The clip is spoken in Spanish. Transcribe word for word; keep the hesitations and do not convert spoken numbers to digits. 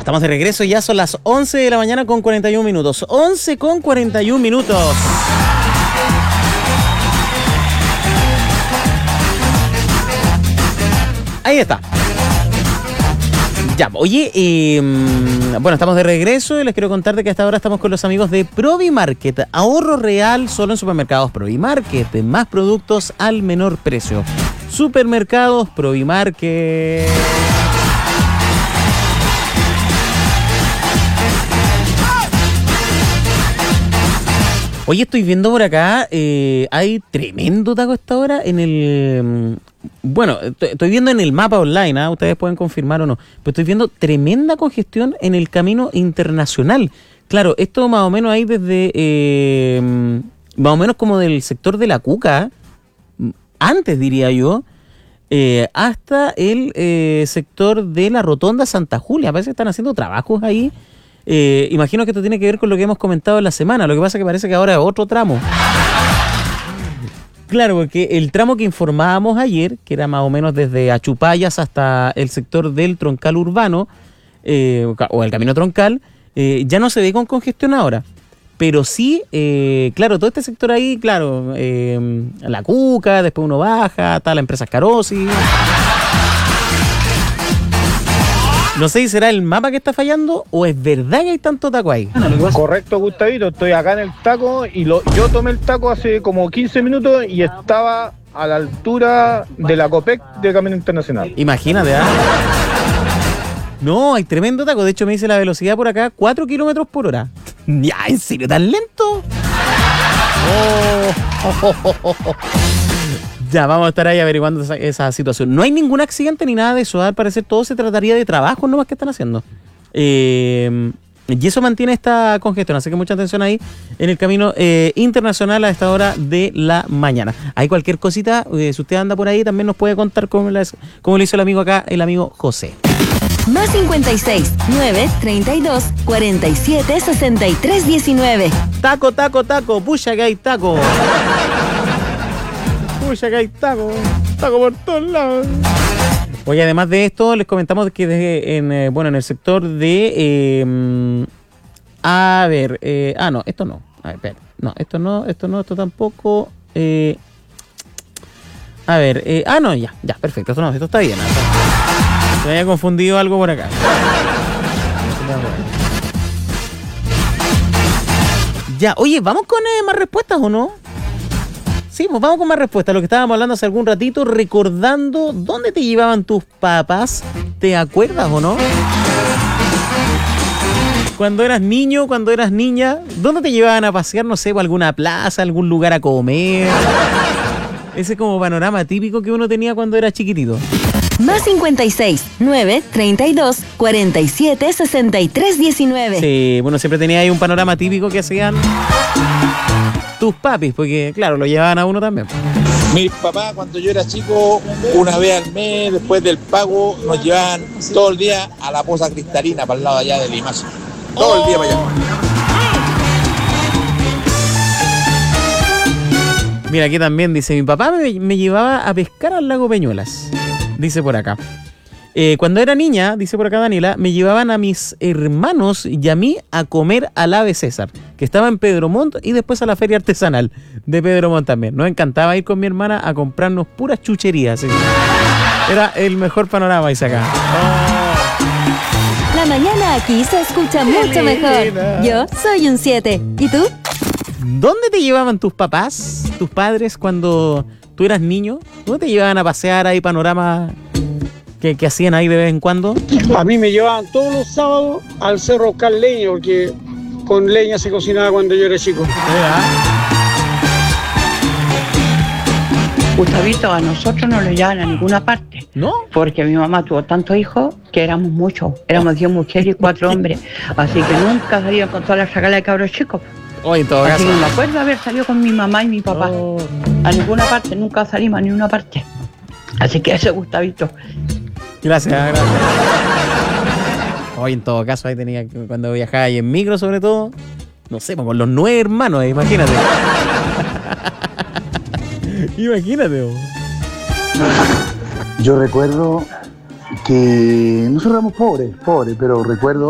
Estamos de regreso, ya son las once de la mañana con cuarenta y un minutos. once con cuarenta y un minutos. Ahí está. Ya, oye, eh, bueno, estamos de regreso y les quiero contar de que hasta ahora estamos con los amigos de Provimarket. Ahorro real solo en supermercados Provimarket. Más productos al menor precio. Supermercados Provimarket. Oye, estoy viendo por acá, eh, hay tremendo taco a esta hora en el... Bueno, estoy viendo en el mapa online, ¿eh? Ustedes pueden confirmar o no, pero estoy viendo tremenda congestión en el camino internacional. Claro, esto más o menos ahí desde... Eh, más o menos como del sector de la Cuca, antes diría yo, eh, hasta el eh, sector de la Rotonda Santa Julia. Parece que están haciendo trabajos ahí. Eh, imagino que esto tiene que ver con lo que hemos comentado en la semana. Lo que pasa es que parece que ahora es otro tramo. Claro, porque el tramo que informábamos ayer, que era más o menos desde Achupayas hasta el sector del troncal urbano, eh, o el camino troncal, eh, ya no se ve con congestión ahora. Pero sí, eh, claro, todo este sector ahí, claro, eh, la Cuca, después uno baja, está la empresa Carosi. No sé si será el mapa que está fallando o es verdad que hay tanto taco ahí. Correcto, Gustavito, estoy acá en el taco y lo, yo tomé el taco hace como quince minutos y estaba a la altura de la Copec de Camino Internacional. Imagínate, ¿ah? No, hay tremendo taco. De hecho, me dice la velocidad por acá, cuatro kilómetros por hora. Ya, ¿en serio tan lento? Oh. Ya, vamos a estar ahí averiguando esa, esa situación. No hay ningún accidente ni nada de eso. Al parecer todo se trataría de trabajo nomás que están haciendo. Eh, y eso mantiene esta congestión. Así que mucha atención ahí en el camino eh, internacional a esta hora de la mañana. Hay cualquier cosita, eh, si usted anda por ahí, también nos puede contar cómo, las, cómo le hizo el amigo acá, el amigo José. Más cincuenta y seis, nueve, treinta y dos, cuarenta y siete, sesenta y tres, diecinueve. Taco, taco, taco. Pucha que hay taco. Pucha que hay taco, taco por todos lados. Oye, además de esto, les comentamos que desde en, eh, bueno, en el sector de... Eh, a ver, eh, ah, no, esto no. A ver, espera. No, esto no, esto no, esto tampoco. Eh, a ver, eh, ah, no, ya, ya, perfecto. Esto no, esto está bien. Se me había confundido algo por acá. Ya, oye, ¿vamos con eh, más respuestas o no? Sí, pues vamos con más respuestas. Lo que estábamos hablando hace algún ratito, recordando dónde te llevaban tus papás. ¿Te acuerdas o no? Cuando eras niño, cuando eras niña, ¿dónde te llevaban a pasear? No sé, a alguna plaza, algún lugar a comer. Ese como panorama típico que uno tenía cuando era chiquitito. Más cincuenta y seis, nueve, treinta y dos, cuarenta y siete, sesenta y tres, diecinueve. Sí, bueno, siempre tenía ahí un panorama típico que hacían tus papis, porque claro, lo llevaban a uno también. Mi papá, cuando yo era chico, una vez al mes, después del pago, nos llevaban todo el día a la Poza Cristalina, para el lado allá de Limache. Todo el día para allá. Mira, aquí también dice, mi papá me, me llevaba a pescar al lago Peñuelas. Dice por acá. Eh, cuando era niña, dice por acá Daniela, me llevaban a mis hermanos y a mí a comer al Ave César, que estaba en Pedro Montt, y después a la feria artesanal de Pedro Montt también. Nos encantaba ir con mi hermana a comprarnos puras chucherías. ¿Sí? Era el mejor panorama, dice acá. La mañana aquí se escucha mucho mejor. Yo soy un siete. ¿Y tú? ¿Dónde te llevaban tus papás, tus padres, cuando tú eras niño? ¿Dónde te llevaban a pasear ahí panorama que, que hacían ahí de vez en cuando? A mí me llevaban todos los sábados al cerro a buscar leña, porque con leña se cocinaba cuando yo era chico. Gustavito, a nosotros no lo llevaban a ninguna parte. ¿No? Porque mi mamá tuvo tantos hijos que éramos muchos. Éramos diez mujeres y cuatro hombres. Así que nunca salían con toda la sacala de cabros chicos. Oh, en todo Así caso. que no me acuerdo haber salido con mi mamá y mi papá. Oh. A ninguna parte, nunca salimos a ninguna parte. Así que ese Gustavito. Gracias, gracias. Hoy en todo caso ahí tenía que, cuando viajaba ahí en micro sobre todo, no sé, con los nueve hermanos, imagínate. Imagínate. Yo recuerdo que nosotros éramos pobres, pobres, pero recuerdo